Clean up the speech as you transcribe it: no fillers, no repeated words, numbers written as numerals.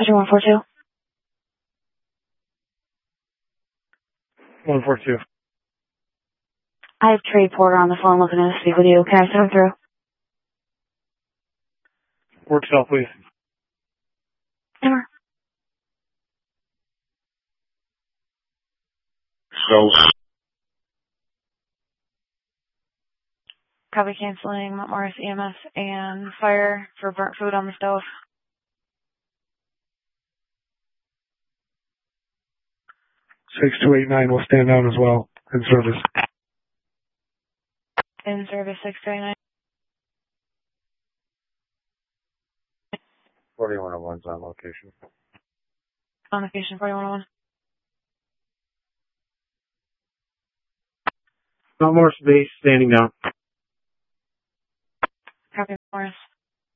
Dispatcher 142. 142. I have Trey Porter on the phone looking to speak with you. Can I send him through? Work cell, please. Hammer. So, Copy canceling Mount Morris EMS and fire for burnt food on the stove. 6289 will stand down as well in service. In service 639. 4101's on location. On location 4101. Mount Morris base standing down. Copy Morris.